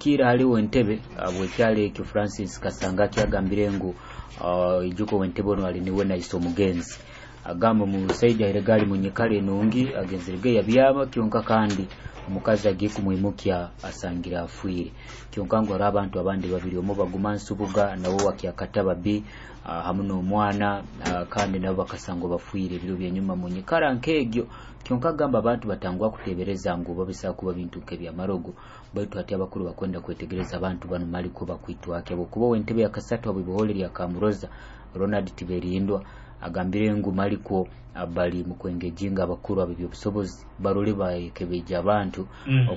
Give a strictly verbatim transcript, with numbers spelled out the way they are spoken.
Kira haliwo Entebbe bwekyali ekyo Francis Kasanga kyagambire ngu ijuko Wentebbe ono ali niwe naiso mugenzi agamba mu Saidi Iregali mu nyikale nungi agenzerege yabyama kyonka kandi omukazi agiye kumwimukya asangira afuire kyonka ngo abantu abandi babiri omu baguma nsubuga nawo wakyakataba bi hamu n'omwana kandi nabo bakasango bafuire biro byenyuma mu nyikala nkegyo kyonka agamba abantu batangwa kutebereza ngo babisa kuba bintu kebya marogo baitu ati abakuru bakwenda kwetegereza abantu bano mali kuba kwitu ake bokuba Wentebbe yakasatu abibohole lya Kamuroza Ronald Tiberindwa agambire ngu maliko abali mu kwengejinga abakuru abibyo busobozi barole bayekebeja abantu mm.